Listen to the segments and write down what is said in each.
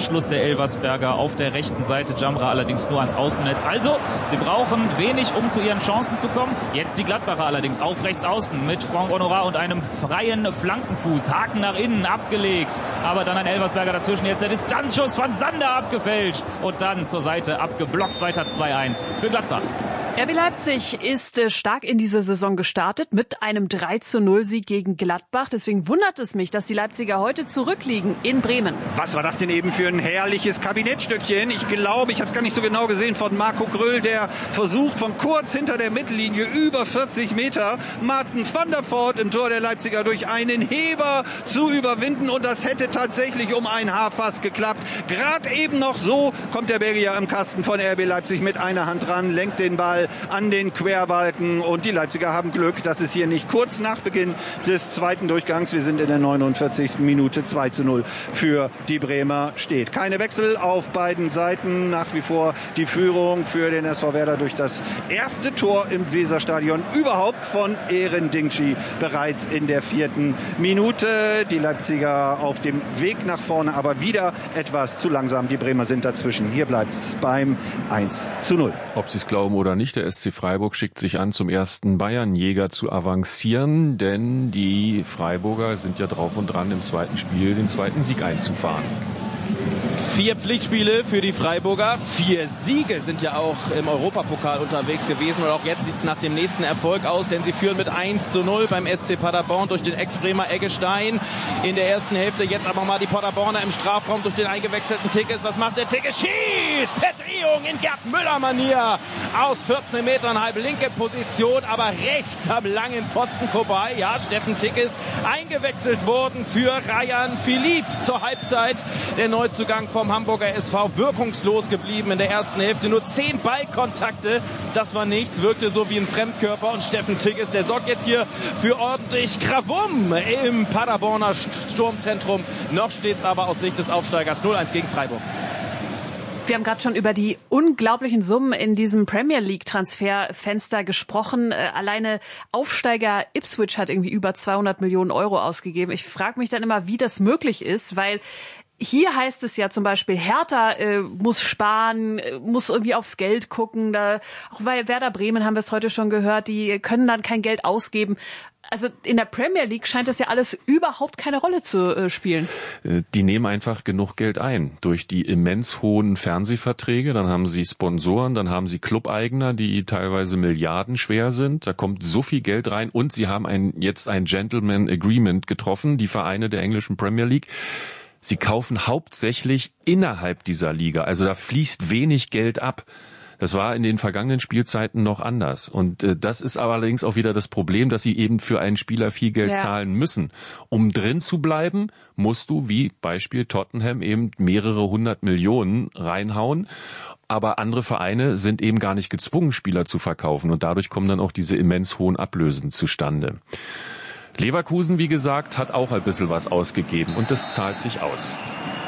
Anschluss der Elversberger auf der rechten Seite. Jamra allerdings nur ans Außennetz. Also, sie brauchen wenig, um zu ihren Chancen zu kommen. Jetzt die Gladbacher allerdings auf rechts außen mit Franck Honorat und einem freien Flankenfuß. Haken nach innen abgelegt. Aber dann ein Elversberger dazwischen. Jetzt der Distanzschuss von Sander abgefälscht. Und dann zur Seite abgeblockt. Weiter 2-1 für Gladbach. RB Leipzig ist stark in diese Saison gestartet mit einem 3-0-Sieg gegen Gladbach. Deswegen wundert es mich, dass die Leipziger heute zurückliegen in Bremen. Was war das denn eben für ein herrliches Kabinettstückchen? Ich glaube, ich habe es gar nicht so genau gesehen, von Marco Gröll, der versucht von kurz hinter der Mittellinie über 40 Meter Martin van der Voort im Tor der Leipziger durch einen Heber zu überwinden. Und das hätte tatsächlich um ein Haar fast geklappt. Gerade eben noch so kommt der Belgier im Kasten von RB Leipzig mit einer Hand ran, lenkt den Ball an den Querbalken und die Leipziger haben Glück, dass es hier nicht kurz nach Beginn des zweiten Durchgangs, wir sind in der 49. Minute, 2-0 für die Bremer steht. Keine Wechsel auf beiden Seiten, nach wie vor die Führung für den SV Werder durch das erste Tor im Weserstadion überhaupt von Eren Dingshi bereits in der 4. Minute. Die Leipziger auf dem Weg nach vorne, aber wieder etwas zu langsam. Die Bremer sind dazwischen. Hier bleibt es beim 1-0. Ob Sie es glauben oder nicht, der SC Freiburg schickt sich an, zum ersten Bayernjäger zu avancieren, denn die Freiburger sind ja drauf und dran, im zweiten Spiel den zweiten Sieg einzufahren. 4 Pflichtspiele für die Freiburger, 4 Siege sind ja auch im Europapokal unterwegs gewesen und auch jetzt sieht es nach dem nächsten Erfolg aus, denn sie führen mit 1-0 beim SC Paderborn durch den Ex-Bremer Eggestein in der ersten Hälfte. Jetzt aber mal die Paderborner im Strafraum durch den eingewechselten Tickes. Was macht der Tickes? Schießt! Petriung in Gerd Müller-Manier aus 14 Metern, halb linke Position, aber rechts am langen Pfosten vorbei. Ja, Steffen Tickes eingewechselt worden für Rayan Philippe zur Halbzeit. Der Neuzugang vom Hamburger SV wirkungslos geblieben in der ersten Hälfte. Nur 10 Ballkontakte, das war nichts, wirkte so wie ein Fremdkörper. Und Steffen Tickes, der sorgt jetzt hier für ordentlich Krawum im Paderborner Sturmzentrum. Noch steht es aber aus Sicht des Aufsteigers 0-1 gegen Freiburg. Wir haben gerade schon über die unglaublichen Summen in diesem Premier League Transferfenster gesprochen. Alleine Aufsteiger Ipswich hat irgendwie über 200 Millionen Euro ausgegeben. Ich frage mich dann immer, wie das möglich ist, weil hier heißt es ja zum Beispiel, Hertha muss sparen, muss irgendwie aufs Geld gucken. Da, auch bei Werder Bremen haben wir es heute schon gehört, die können dann kein Geld ausgeben. Also in der Premier League scheint das ja alles überhaupt keine Rolle zu spielen. Die nehmen einfach genug Geld ein durch die immens hohen Fernsehverträge. Dann haben sie Sponsoren, dann haben sie Clubeigner, die teilweise milliardenschwer sind. Da kommt so viel Geld rein und sie haben jetzt ein Gentleman Agreement getroffen, die Vereine der englischen Premier League. Sie kaufen hauptsächlich innerhalb dieser Liga. Also da fließt wenig Geld ab. Das war in den vergangenen Spielzeiten noch anders. Und das ist aber allerdings auch wieder das Problem, dass sie eben für einen Spieler viel Geld zahlen müssen. Um drin zu bleiben, musst du, wie Beispiel Tottenham, eben mehrere 100 Millionen reinhauen. Aber andere Vereine sind eben gar nicht gezwungen, Spieler zu verkaufen. Und dadurch kommen dann auch diese immens hohen Ablösen zustande. Leverkusen, wie gesagt, hat auch ein bisschen was ausgegeben und das zahlt sich aus.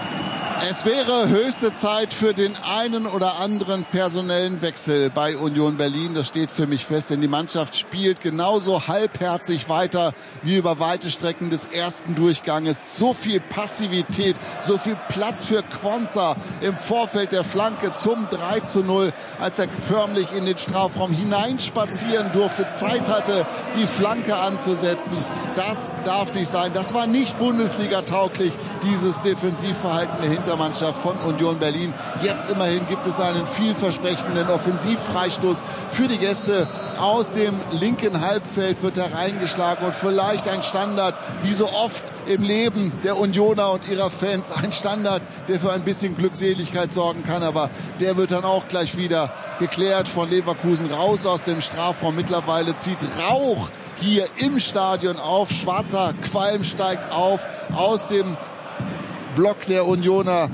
Es wäre höchste Zeit für den einen oder anderen personellen Wechsel bei Union Berlin. Das steht für mich fest, denn die Mannschaft spielt genauso halbherzig weiter wie über weite Strecken des ersten Durchganges. So viel Passivität, so viel Platz für Quansah im Vorfeld der Flanke zum 3-0, als er förmlich in den Strafraum hineinspazieren durfte, Zeit hatte, die Flanke anzusetzen. Das darf nicht sein. Das war nicht Bundesliga-tauglich, dieses Defensivverhalten der Hintermannschaft von Union Berlin. Jetzt immerhin gibt es einen vielversprechenden Offensivfreistoß für die Gäste. Aus dem linken Halbfeld wird hereingeschlagen und vielleicht ein Standard, wie so oft im Leben der Unioner und ihrer Fans, ein Standard, der für ein bisschen Glückseligkeit sorgen kann, aber der wird dann auch gleich wieder geklärt von Leverkusen raus aus dem Strafraum. Mittlerweile zieht Rauch hier im Stadion auf, schwarzer Qualm steigt auf aus dem Block der Unioner.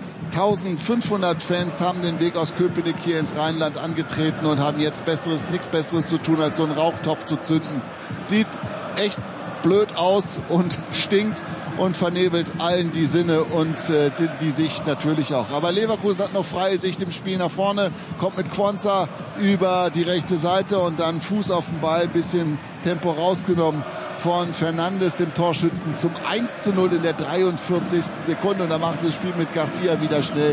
1500 Fans haben den Weg aus Köpenick hier ins Rheinland angetreten und haben jetzt nichts Besseres zu tun, als so einen Rauchtopf zu zünden. Sieht echt blöd aus und stinkt und vernebelt allen die Sinne und die Sicht natürlich auch. Aber Leverkusen hat noch freie Sicht im Spiel nach vorne, kommt mit Quansah über die rechte Seite und dann Fuß auf den Ball, ein bisschen Tempo rausgenommen von Fernandes, dem Torschützen, zum 1-0 in der 43. Sekunde. Und da macht das Spiel mit Garcia wieder schnell.